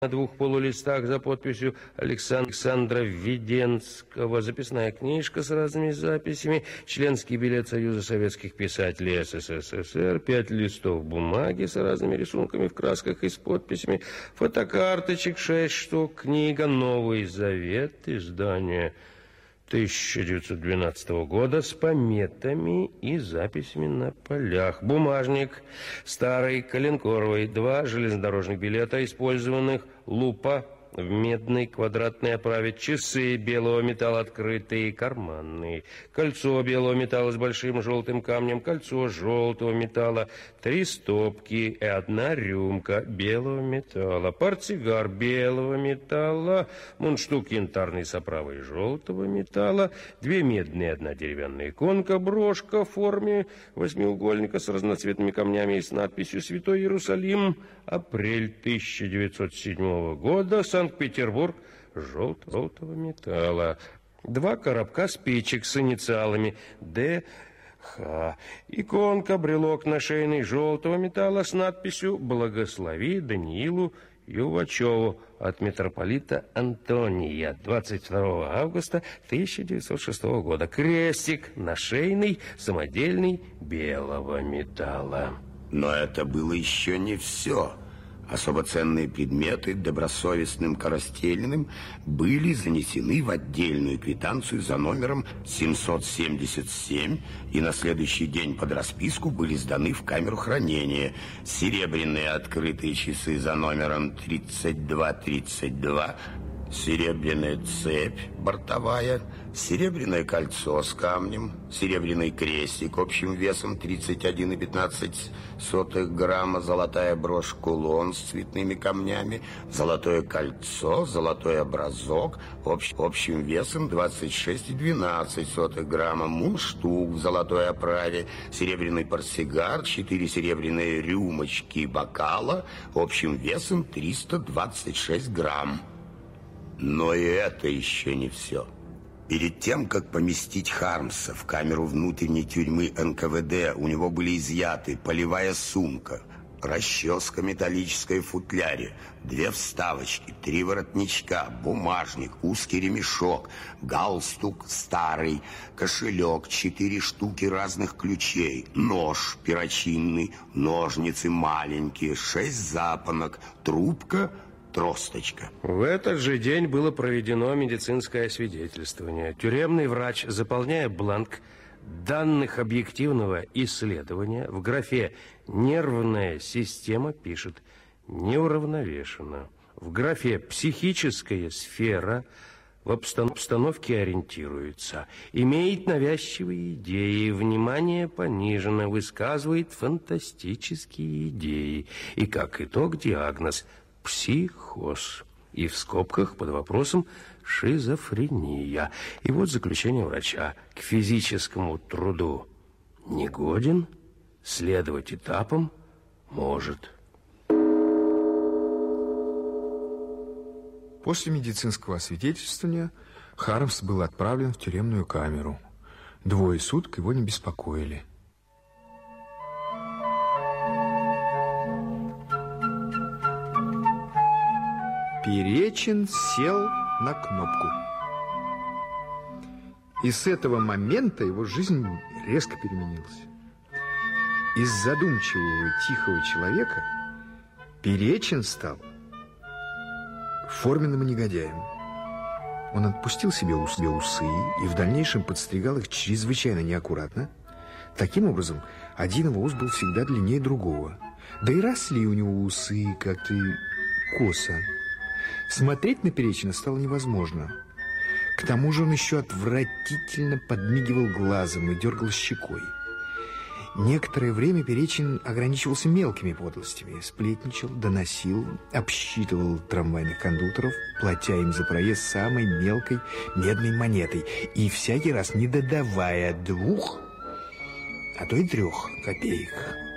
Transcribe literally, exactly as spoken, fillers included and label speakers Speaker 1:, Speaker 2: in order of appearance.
Speaker 1: На двух полулистах за подписью Александра Введенского записная книжка с разными записями, членский билет Союза советских писателей СССР, пять листов бумаги с разными рисунками в красках и с подписями, фотокарточек шесть штук, книга «Новый Завет», издание тысяча девятьсот двенадцатого года с пометами и записями на полях. Бумажник старый, коленкоровый, два железнодорожных билета, использованных, лупа в медной квадратной оправе, часы белого металла открытые, карманные, кольцо белого металла с большим желтым камнем, кольцо желтого металла, три стопки и одна рюмка белого металла, портсигар белого металла, мундштук янтарный с оправой желтого металла, две медные и одна деревянная иконка, брошка в форме восьмиугольника с разноцветными камнями и с надписью «Святой Иерусалим», апрель тысяча девятьсот седьмого года, Санкт-Петербург, желтого металла. Два коробка спичек с инициалами Д. Х. Иконка, брелок нашейный желтого металла с надписью «Благослови Даниилу Ювачеву» от митрополита Антония, двадцать второго августа тысяча девятьсот шестого года. Крестик нашейный, самодельный, белого металла.
Speaker 2: Но это было еще не все. Особо ценные предметы добросовестным Коростелиным были занесены в отдельную квитанцию за номером семьсот семьдесят семь и на следующий день под расписку были сданы в камеру хранения. Серебряные открытые часы за номером тридцать два тридцать два, серебряная цепь бортовая, серебряное кольцо с камнем, серебряный крестик общим весом тридцать один и пятнадцать сотых грамма, золотая брошь-кулон с цветными камнями, золотое кольцо, золотой образок общ, общим весом двадцать шесть и двенадцать сотых грамма, мундштук в золотой оправе, серебряный портсигар, четыре серебряные рюмочки бокала общим весом триста двадцать шесть грамм. Но и это еще не все. Перед тем, как поместить Хармса в камеру внутренней тюрьмы эн ка вэ дэ, у него были изъяты полевая сумка, расческа металлическая в футляре, две вставочки, три воротничка, бумажник, узкий ремешок, галстук старый, кошелек, четыре штуки разных ключей, нож перочинный, ножницы маленькие, шесть запонок, трубка, тросточка.
Speaker 1: В этот же день было проведено медицинское освидетельствование. Тюремный врач, заполняя бланк данных объективного исследования, в графе «Нервная система» пишет «неуравновешенно». В графе «Психическая сфера» в обстановке ориентируется, имеет навязчивые идеи, внимание понижено, высказывает фантастические идеи. И как итог диагноз – психоз. И в скобках под вопросом шизофрения. И вот заключение врача. К физическому труду негоден, следовать этапам может.
Speaker 3: После медицинского освидетельствования Хармс был отправлен в тюремную камеру. Двое суток его не беспокоили. Перечин сел на кнопку. И с этого момента его жизнь резко переменилась. Из задумчивого и тихого человека Перечин стал форменным негодяем. Он отпустил себе усы и в дальнейшем подстригал их чрезвычайно неаккуратно. Таким образом, один его ус был всегда длиннее другого. Да и росли у него усы как-то косо. Смотреть на Перечина стало невозможно. К тому же он еще отвратительно подмигивал глазом и дергал щекой. Некоторое время Перечин ограничивался мелкими подлостями. Сплетничал, доносил, обсчитывал трамвайных кондукторов, платя им за проезд самой мелкой медной монетой. И всякий раз не додавая двух, а то и трех копеек.